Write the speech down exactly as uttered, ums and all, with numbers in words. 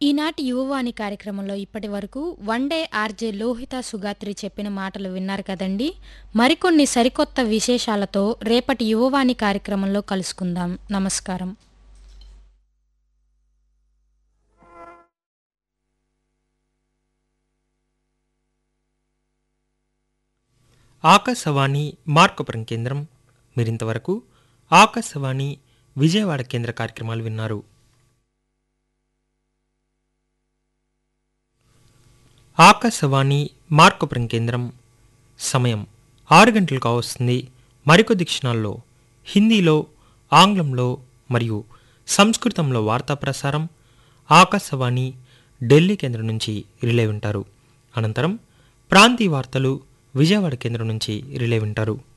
ఈనాటి యువవాణి కార్యక్రమంలో ఇప్పటి వరకు one day RJ Lohitha Sugatri చెప్పిన మాటలు విన్నారు కదండి. మరికొన్ని సరికొత్త విశేషాలతో రేపటి యువవాణి కార్యక్రమంలో కలుసుకుందాం. నమస్కారం. ఆకాశవాణి మార్కపురం కేంద్రం. మీరింతవరకు ఆకాశవాణి విజయవాడ కేంద్ర కార్యక్రమాలు విన్నారు. ఆకాశవాణి మార్కపురం కేంద్రం. సమయం ఆరు గంటలు కావస్తుంది. మరికొద్ది క్షణాల్లో హిందీలో, ఆంగ్లంలో మరియు సంస్కృతంలో వార్తా ప్రసారం ఆకాశవాణి ఢిల్లీ కేంద్రం నుంచి రిలే వింటారు. అనంతరం ప్రాంతీయ వార్తలు విజయవాడ కేంద్రం నుంచి రిలే వింటారు.